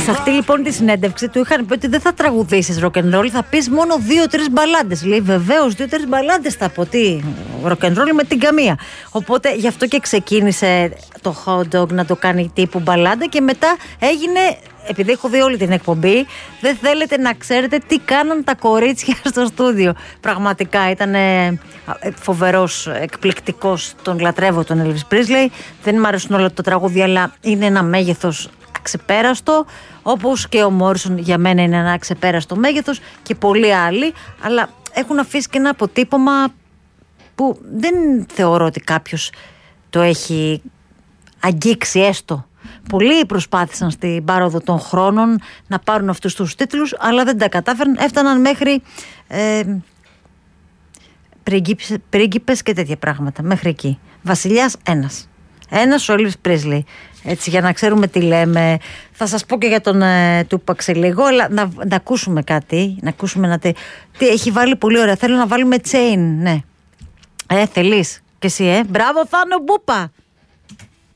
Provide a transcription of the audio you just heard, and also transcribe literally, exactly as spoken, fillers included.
Σε αυτή λοιπόν τη συνέντευξη του είχαν πει ότι δεν θα τραγουδήσεις rock and roll, θα πεις μόνο δύο-τρεις μπαλάντες. Λέει βεβαίως δύο-τρεις μπαλάντες θα πω, τι rock and roll με την καμία. Οπότε γι' αυτό και ξεκίνησε το hot dog να το κάνει τύπου μπαλάντα και μετά έγινε, επειδή έχω δει όλη την εκπομπή, δεν θέλετε να ξέρετε τι κάναν τα κορίτσια στο στούντιο. Πραγματικά ήταν φοβερός, εκπληκτικός, τον λατρεύω τον Elvis Presley. Δεν μου αρέσουν όλα τα τραγούδια, αλλά είναι ένα μέγεθος αξεπέραστο, όπως και ο Μόρισον για μένα είναι ένα αξεπέραστο μέγεθος και πολλοί άλλοι, αλλά έχουν αφήσει και ένα αποτύπωμα που δεν θεωρώ ότι κάποιος το έχει αγγίξει έστω. Πολλοί προσπάθησαν στην πάροδο των χρόνων να πάρουν αυτούς τους τίτλους, αλλά δεν τα κατάφεραν, έφταναν μέχρι ε, πρίγκιπες, πρίγκιπες και τέτοια πράγματα, μέχρι εκεί. Βασιλιάς ένας. Ένας ο Elvis Presley. Έτσι, για να ξέρουμε τι λέμε. Θα σας πω και για τον ε, Tupac σε λίγο, αλλά να, να ακούσουμε κάτι. Να ακούσουμε να τι, τι έχει βάλει πολύ ωραία. Θέλω να βάλουμε Chain, ναι. Ε, θελείς και εσύ, ε. Μπράβο, Θάνο Μπούπα.